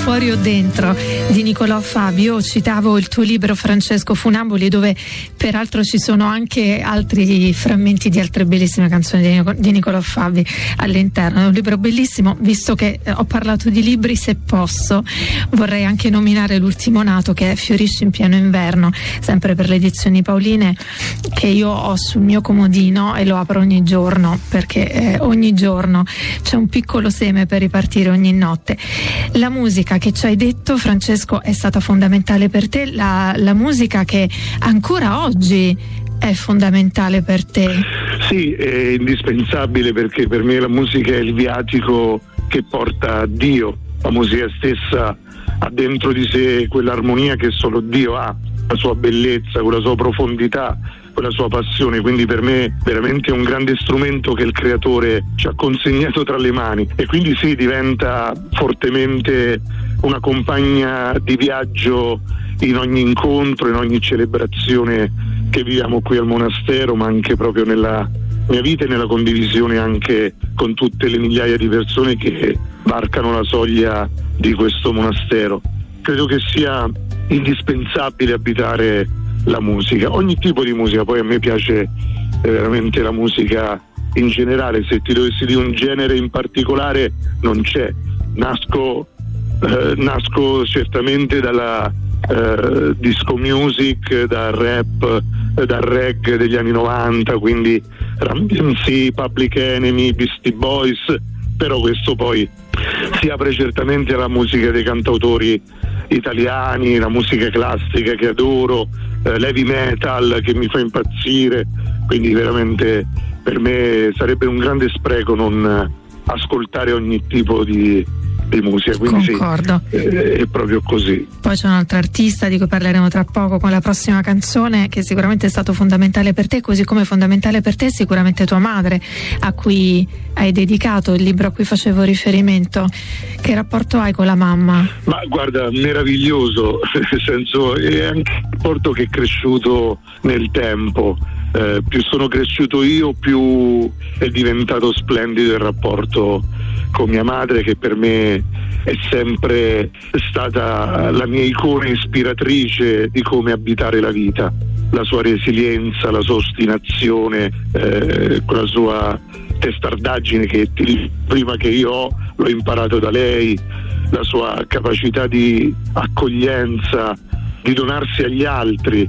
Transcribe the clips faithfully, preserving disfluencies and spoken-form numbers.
fuori o dentro di Nicolò Fabio. Citavo il tuo libro Francesco Funamboli, dove peraltro ci sono anche altri frammenti di altre bellissime canzoni di Nicolò Fabio all'interno. È un libro bellissimo. Visto che ho parlato di libri, se posso vorrei anche nominare l'ultimo nato, che è Fiorisci in pieno inverno, sempre per le edizioni Paoline, che io ho sul mio comodino e lo apro ogni giorno, perché eh, ogni giorno c'è un piccolo seme per ripartire ogni notte. La musica che ci hai detto, Francesco, è stata fondamentale per te, la, la musica che ancora oggi è fondamentale per te. Sì, è indispensabile, perché per me la musica è il viatico che porta a Dio. La musica stessa ha dentro di sé quell'armonia che solo Dio ha, la sua bellezza, quella sua profondità, quella sua passione. Quindi per me veramente è un grande strumento che il creatore ci ha consegnato tra le mani, e quindi sì, diventa fortemente una compagna di viaggio in ogni incontro, in ogni celebrazione che viviamo qui al monastero, ma anche proprio nella mia vita e nella condivisione anche con tutte le migliaia di persone che varcano la soglia di questo monastero. Credo che sia indispensabile abitare la musica, ogni tipo di musica. Poi a me piace veramente la musica in generale. Se ti dovessi dire un genere in particolare, non c'è. Nasco, eh, nasco certamente dalla eh, disco music, dal rap, eh, dal reggae degli anni novanta, quindi Run D M C, Public Enemy, Beastie Boys, però questo poi si apre certamente alla musica dei cantautori italiani, la musica classica che adoro, eh, l'heavy metal che mi fa impazzire, quindi veramente per me sarebbe un grande spreco non ascoltare ogni tipo di, di musica, quindi concordo. Sì, è, è proprio così. Poi c'è un altro artista di cui parleremo tra poco con la prossima canzone, che sicuramente è stato fondamentale per te, così come fondamentale per te sicuramente tua madre, a cui hai dedicato il libro a cui facevo riferimento. Che rapporto hai con la mamma? Ma guarda, meraviglioso, nel senso è anche un rapporto che è cresciuto nel tempo. Eh, più sono cresciuto io, più è diventato splendido il rapporto con mia madre, che per me è sempre stata la mia icona ispiratrice di come abitare la vita. La sua resilienza, la sua ostinazione, eh, con la sua testardaggine che ti, prima che io ho, l'ho imparato da lei, la sua capacità di accoglienza, di donarsi agli altri.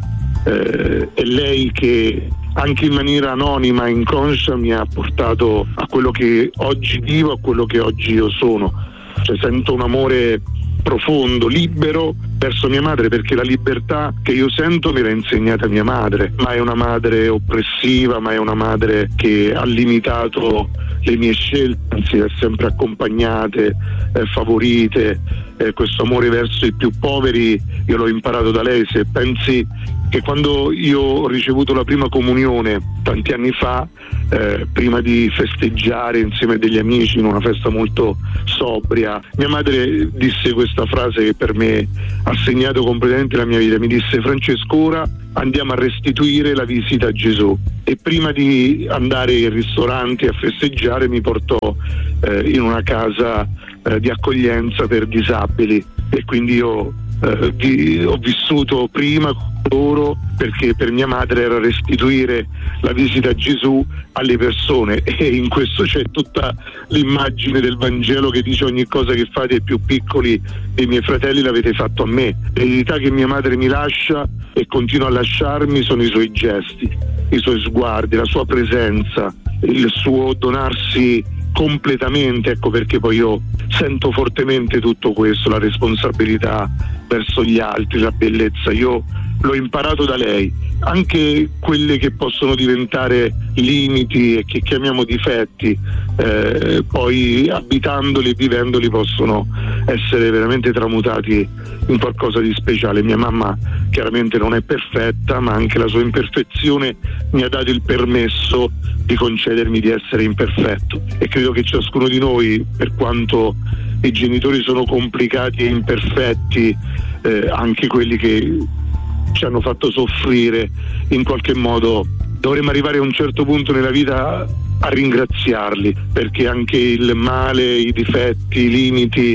Eh, è lei che anche in maniera anonima, inconscia, mi ha portato a quello che oggi vivo, a quello che oggi io sono. Cioè, sento un amore profondo, libero verso mia madre, perché la libertà che io sento me l'ha insegnata mia madre. Ma è una madre oppressiva, ma è una madre che ha limitato le mie scelte, anzi le ha sempre accompagnate, eh, favorite. Eh, questo amore verso i più poveri io l'ho imparato da lei. Se pensi che quando io ho ricevuto la prima comunione tanti anni fa, eh, prima di festeggiare insieme a degli amici in una festa molto sobria, mia madre disse questa frase che per me ha segnato completamente la mia vita. Mi disse: Francesco, ora andiamo a restituire la visita a Gesù. E prima di andare in ristorante a festeggiare mi portò eh, in una casa eh, di accoglienza per disabili, e quindi io eh, vi, ho vissuto prima con loro, perché per mia madre era restituire la visita a Gesù alle persone, e in questo c'è tutta l'immagine del Vangelo che dice: ogni cosa che fate ai più piccoli dei miei fratelli l'avete fatto a me. L'eredità che mia madre mi lascia e continua a lasciarmi sono i suoi gesti, i suoi sguardi, la sua presenza, il suo donarsi completamente. Ecco perché poi io sento fortemente tutto questo, la responsabilità verso gli altri, la bellezza. Io l'ho imparato da lei. Anche quelle che possono diventare limiti e che chiamiamo difetti, eh, poi abitandoli e vivendoli possono essere veramente tramutati in qualcosa di speciale. Mia mamma chiaramente non è perfetta, ma anche la sua imperfezione mi ha dato il permesso di concedermi di essere imperfetto, e credo che ciascuno di noi, per quanto i genitori sono complicati e imperfetti, eh, anche quelli che ci hanno fatto soffrire, in qualche modo dovremmo arrivare a un certo punto nella vita a ringraziarli, perché anche il male, i difetti, i limiti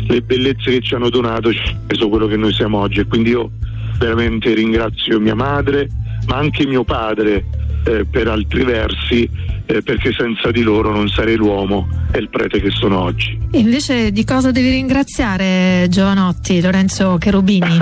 le bellezze che ci hanno donato ci hanno reso quello che noi siamo oggi, e quindi io veramente ringrazio mia madre, ma anche mio padre eh, per altri versi, eh, perché senza di loro non sarei l'uomo e il prete che sono oggi. E invece di cosa devi ringraziare Giovanotti, Lorenzo Cherubini?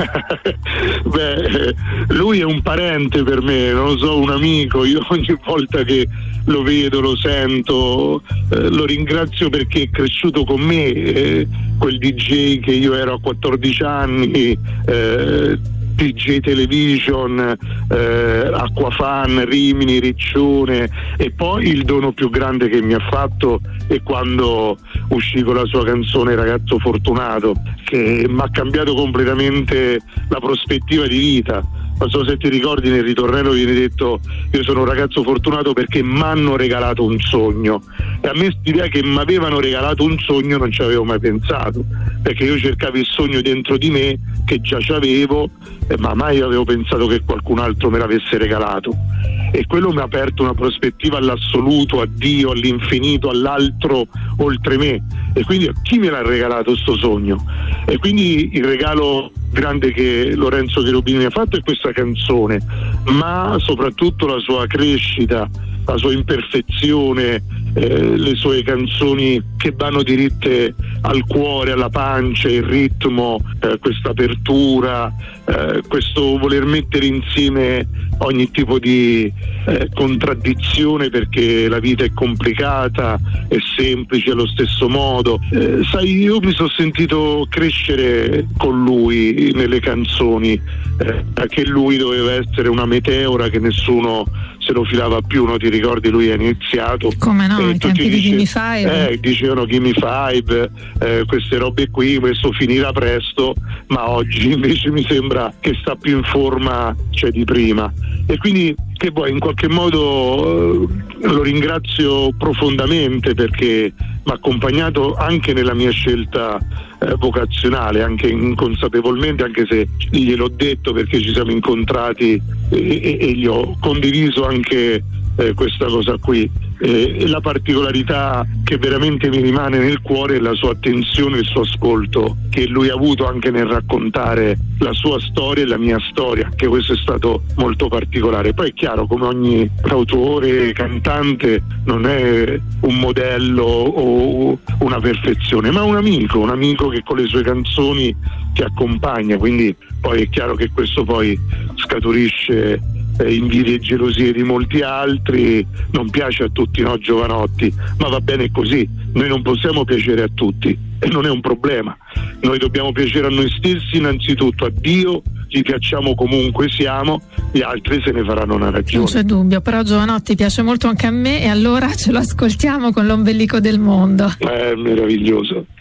Beh, lui è un parente per me, non lo so, un amico. Io ogni volta che lo vedo, lo sento, eh, lo ringrazio perché è cresciuto con me, eh, quel D J che io ero a quattordici anni, eh, D J Television, eh, Acquafan, Rimini, Riccione, e poi il dono più grande che mi ha fatto è quando uscì con la sua canzone Ragazzo Fortunato, che mi ha cambiato completamente la prospettiva di vita. Non so se ti ricordi, nel ritornello viene detto: io sono un ragazzo fortunato perché mi hanno regalato un sogno, e a me l'idea che mi avevano regalato un sogno non ci avevo mai pensato, perché io cercavo il sogno dentro di me che già c'avevo, eh, ma mai avevo pensato che qualcun altro me l'avesse regalato, e quello mi ha aperto una prospettiva all'assoluto, a Dio, all'infinito, all'altro oltre me, e quindi chi me l'ha regalato sto sogno? E quindi il regalo grande che Lorenzo Cherubini mi ha fatto è questa canzone, ma soprattutto la sua crescita, la sua imperfezione, eh, le sue canzoni che vanno diritte al cuore, alla pancia, il ritmo, eh, questa apertura, eh, questo voler mettere insieme ogni tipo di eh, contraddizione, perché la vita è complicata, è semplice allo stesso modo. Eh, sai, io mi sono sentito crescere con lui nelle canzoni, eh, che lui doveva essere una meteora che nessuno se lo filava più, no? Ti ricordi, lui ha iniziato come no, eh, ai tempi di Gimme Five, eh, dicevano Gimme Five, eh, queste robe qui, questo finirà presto, ma oggi invece mi sembra che sta più in forma, cioè, di prima, e quindi che poi in qualche modo eh, lo ringrazio profondamente perché mi ha accompagnato anche nella mia scelta eh, vocazionale, anche inconsapevolmente, anche se gliel'ho detto perché ci siamo incontrati e, e, e gli ho condiviso anche eh, questa cosa qui. E la particolarità che veramente mi rimane nel cuore è la sua attenzione e il suo ascolto che lui ha avuto anche nel raccontare la sua storia e la mia storia, che questo è stato molto particolare. Poi è chiaro, come ogni autore, cantante, non è un modello o una perfezione, ma un amico, un amico che con le sue canzoni ti accompagna, quindi poi è chiaro che questo poi scaturisce invidie e gelosie di molti altri. Non piace a tutti, no, Giovanotti, ma va bene così, noi non possiamo piacere a tutti e non è un problema, noi dobbiamo piacere a noi stessi innanzitutto, a Dio gli piacciamo comunque siamo, gli altri se ne faranno una ragione. Non c'è dubbio, però Giovanotti piace molto anche a me, e allora ce lo ascoltiamo con L'ombelico del mondo. È meraviglioso.